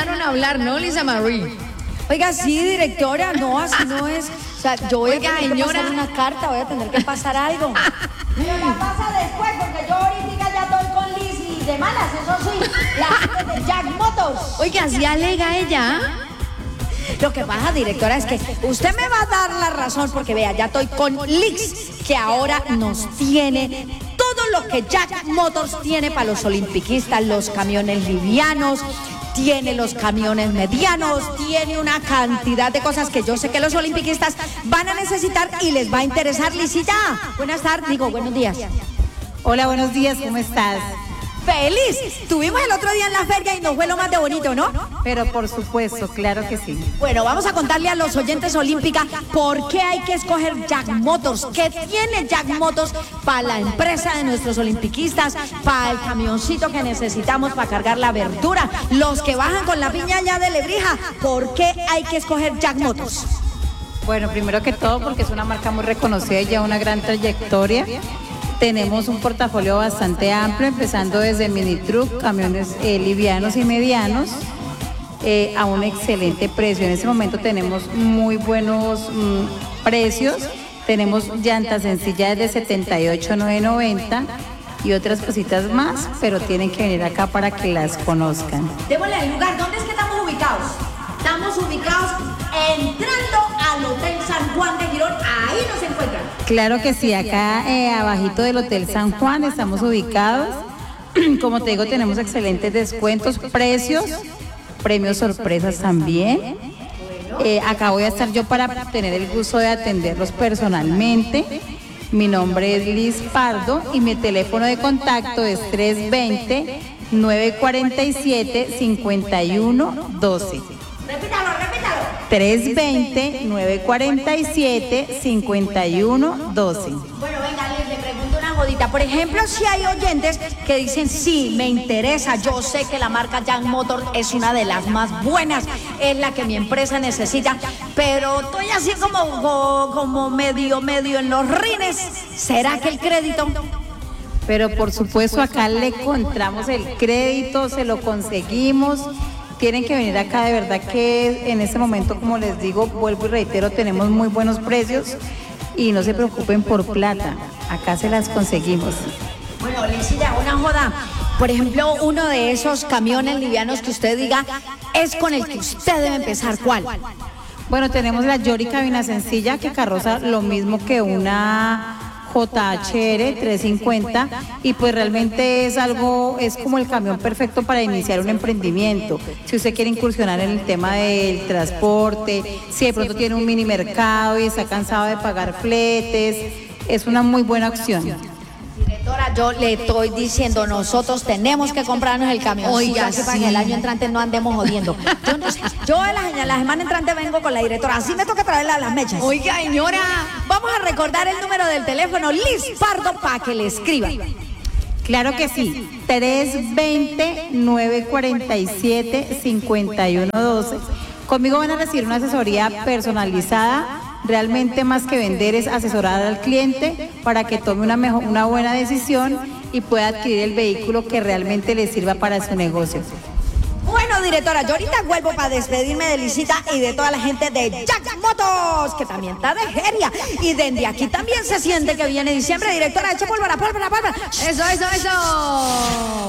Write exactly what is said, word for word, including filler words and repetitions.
dejaron hablar, ¿no, Lisa Marie? Oiga, sí, directora, no, así no es. O sea, yo voy Oiga, a tener señora. que pasar una carta, voy a tener que pasar algo. Pero la pasa después, porque yo ahorita ya estoy con Liz y de malas, eso sí, la gente de Jack Motors. Oiga, así alega ella. Lo que pasa, directora, es que usted me va a dar la razón porque vea, ya estoy con Lix, que ahora nos tiene todo lo que Jack Motors tiene para los olimpiquistas, los camiones livianos, tiene los camiones medianos, tiene una cantidad de cosas que yo sé que los olimpiquistas van a necesitar y les va a interesar. Lisita, buenas tardes, digo, buenos días. Hola, buenos días, ¿cómo estás? Feliz, tuvimos el otro día en la feria y nos fue lo más de bonito, ¿no? Pero por supuesto, claro que sí. Bueno, vamos a contarle a los oyentes olímpica por qué hay que escoger Jack Motors, qué tiene Jack Motors para la empresa de nuestros olimpiquistas, para el camioncito que necesitamos para cargar la verdura, los que bajan con la piña allá de Lebrija, ¿por qué hay que escoger Jack Motors? Bueno, primero que todo porque es una marca muy reconocida y ya una gran trayectoria. Tenemos un portafolio bastante amplio, empezando desde mini truck, camiones eh, livianos y medianos, eh, a un excelente precio. En este momento tenemos muy buenos mm, precios. Tenemos llantas sencillas de setenta y ocho mil novecientos noventa y otras cositas más, pero tienen que venir acá para que las conozcan. Démosle el lugar, ¿dónde es que estamos ubicados? Estamos ubicados entrando al Hotel San Juan de Girón, ahí nos encuentran. Claro que sí, acá eh, abajito del Hotel San Juan estamos ubicados. Como te digo, tenemos excelentes descuentos, precios, premios sorpresas también. Eh, acá voy a estar yo para tener el gusto de atenderlos personalmente. Mi nombre es Liz Pardo y mi teléfono de contacto es tres dos cero, nueve cuatro siete, cinco uno uno dos. Repítalo, repítalo. tres dos cero, nueve cuatro siete, cinco uno uno dos. Bueno, venga, Liz, le pregunto una jodita. Por ejemplo, si hay oyentes que dicen, sí, me interesa, yo sé que la marca Jack Motors es una de las más buenas, es la que mi empresa necesita, pero estoy así como, como, como medio, medio en los rines. ¿Será que el crédito? Pero por supuesto acá le encontramos el crédito, se lo conseguimos. Tienen que venir acá, de verdad que en este momento, como les digo, vuelvo y reitero, tenemos muy buenos precios y no se preocupen por plata, acá se las conseguimos. Bueno, Lisilla, una joda. Por ejemplo, uno de esos camiones livianos que usted diga es con el que usted debe empezar, ¿cuál? Bueno, tenemos la Yori cabina sencilla que carroza lo mismo que una J H R trescientos cincuenta y pues realmente es algo, es como el camión perfecto para iniciar un emprendimiento. Si usted quiere incursionar en el tema del transporte, si de pronto tiene un mini mercado y está cansado de pagar fletes, es una muy buena opción. Directora, yo le estoy diciendo, nosotros tenemos que comprarnos el camión. Oiga, así para sí. que el año entrante no andemos jodiendo. Yo no sé, yo la, la semana entrante vengo con la directora, así me toca traerla a las mechas. Oiga, señora. Vamos a recordar el número del teléfono, Liz Pardo, para que le escriba. Claro que sí, tres dos cero, nueve cuatro siete, cinco uno uno dos. Conmigo van a recibir una asesoría personalizada. Realmente más que vender es asesorar al cliente para que tome una, mejor, una buena decisión y pueda adquirir el vehículo que realmente le sirva para su negocio. Bueno, directora, yo ahorita vuelvo para despedirme de Lisita y de toda la gente de Jack Motors, que también está de feria. Y desde aquí también se siente que viene diciembre. Directora, eche pólvora, pólvora, pólvora. Eso, eso, eso.